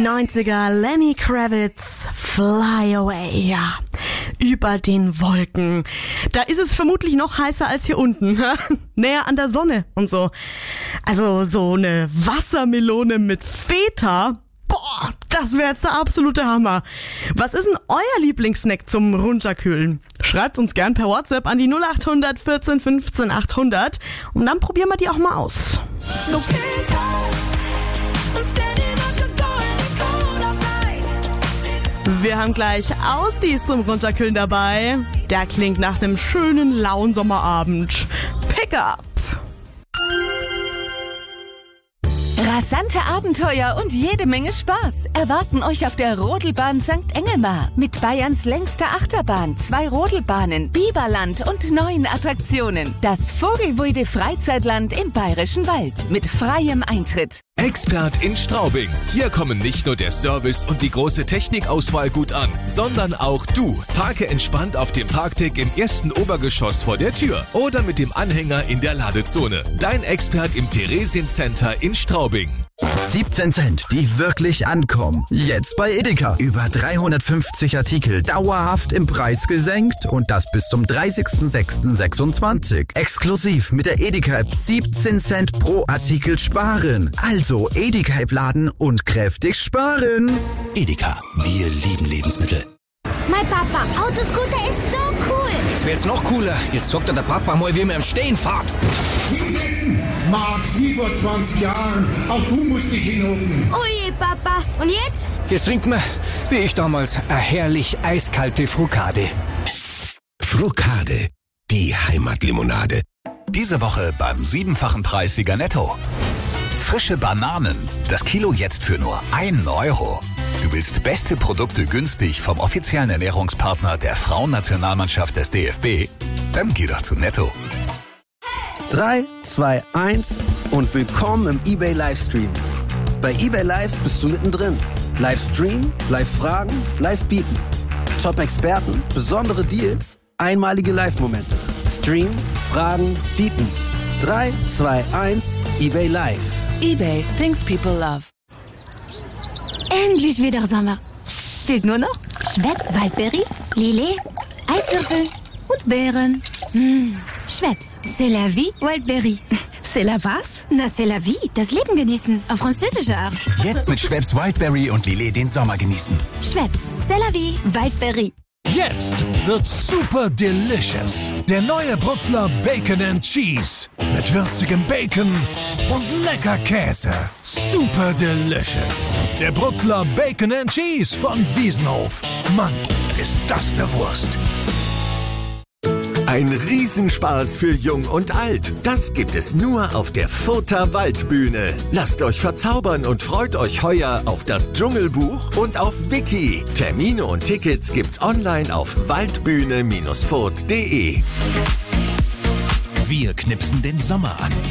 90er, Lenny Kravitz, Fly Away, ja, über den Wolken. Da ist es vermutlich noch heißer als hier unten, näher an der Sonne und so. Also so eine Wassermelone mit Feta, boah, das wäre jetzt der absolute Hammer. Was ist denn euer Lieblingssnack zum Runterkühlen? Schreibt uns gern per WhatsApp an die 0800 14 15 800 und dann probieren wir die auch mal aus. So. Wir haben gleich Ausdies zum Runterkühlen dabei. Der klingt nach einem schönen lauen Sommerabend. Pick up! Rasante Abenteuer und jede Menge Spaß erwarten euch auf der Rodelbahn St. Engelmar. Mit Bayerns längster Achterbahn, 2 Rodelbahnen, Biberland und neuen Attraktionen. Das Vogelweide Freizeitland im Bayerischen Wald mit freiem Eintritt. Expert in Straubing. Hier kommen nicht nur der Service und die große Technikauswahl gut an, sondern auch du. Parke entspannt auf dem Parkdeck im ersten Obergeschoss vor der Tür oder mit dem Anhänger in der Ladezone. Dein Expert im Theresiencenter in Straubing. 17 Cent, die wirklich ankommen. Jetzt bei Edeka. Über 350 Artikel dauerhaft im Preis gesenkt und das bis zum 30.06.26. Exklusiv mit der Edeka-App 17 Cent pro Artikel sparen. Also Edeka-App laden und kräftig sparen. Edeka, wir lieben Lebensmittel. Mein Papa, Autoscooter ist so cool. Jetzt wird's noch cooler. Jetzt sagt der Papa mal, wie man im Stehen fährt. Max, wie vor 20 Jahren. Auch du musst dich hinhocken. Oje, Papa. Und jetzt? Jetzt trinkt man, wie ich damals, eine herrlich eiskalte Frucade. Frucade, die Heimatlimonade. Diese Woche beim 7-fachen Preissieger Netto. Frische Bananen, das Kilo jetzt für nur 1 Euro. Du willst beste Produkte günstig vom offiziellen Ernährungspartner der Frauennationalmannschaft des DFB? Dann geh doch zu Netto. 3, 2, 1 und willkommen im eBay Livestream. Bei eBay Live bist du mittendrin. Livestream, Live-Fragen, Live-Bieten. Top-Experten, besondere Deals, einmalige Live-Momente. Stream, Fragen, Bieten. 3, 2, 1, eBay Live. eBay, things people love. Endlich wieder Sommer. Fehlt nur noch Schweppes Waldbeere, Lillet, Eiswürfel und Beeren. Schweppes, c'est la vie, Wildberry. C'est la was? Na, c'est la vie, das Leben genießen, auf französische Art. Jetzt mit Schweppes Wildberry und Lillet den Sommer genießen. Schweppes, c'est la vie, Wildberry. Jetzt wird's super delicious. Der neue Brutzler Bacon and Cheese. Mit würzigem Bacon und lecker Käse. Super delicious. Der Brutzler Bacon and Cheese von Wiesenhof. Mann, ist das eine Wurst. Ein Riesenspaß für Jung und Alt. Das gibt es nur auf der Further Waldbühne. Lasst euch verzaubern und freut euch heuer auf das Dschungelbuch und auf Wiki. Termine und Tickets gibt's online auf waldbühne-furt.de. Wir knipsen den Sommer an.